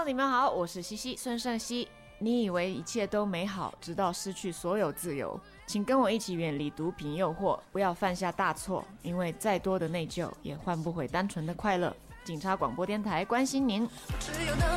你们好，我是西西孙盛熙。你以为一切都美好，直到失去所有自由。请跟我一起远离毒品诱惑，不要犯下大错，因为再多的内疚也换不回单纯的快乐。警察广播电台关心您。只有那